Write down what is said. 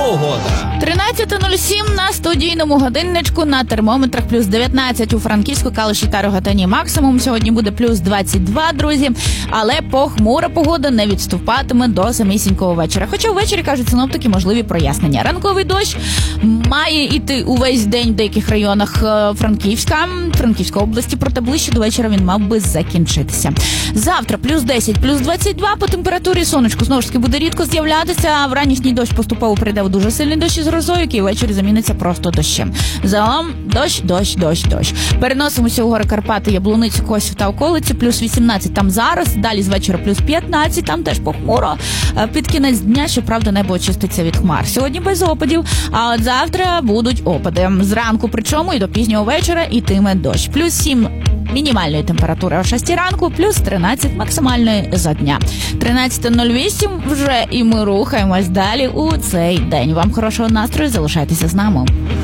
погода. 13:07 на студійному годинничку, на термометрах плюс 19 у Франківську, Калуші та Рогатині максимум. Сьогодні буде плюс 22, друзі. Але похмура погода не відступатиме до самісінького вечора. Хоча ввечері, кажуть синоптики, можливі прояснення. Ранковий дощ має йти увесь день в деяких районах Франківської області, проте ближче до вечора він мав би закінчитися. Завтра плюс 10, плюс 22 по температурі. Сонечко знову ж таки буде рідко з'являтися, а вранішній дощ поступово прийде в дуже сильний дощ із грозою, який ввечері заміниться просто дощем. Загалом дощ. Переносимося у гори Карпати, Яблуницю, Косів та околиці, плюс 18 там зараз, далі з вечора плюс 15, там теж похмуро. Під кінець дня, щоправда, небо очиститься від хмар. Сьогодні без опадів, а от завтра будуть опади. Зранку причому і до пізнього вечора йтиме дощ. Плюс 7 мінімальної температури о 6 ранку, плюс 13 максимальної за дня. 13:08 вже і ми рухаємось далі у цей день. Вам хорошого настрою, залишайтеся з нами.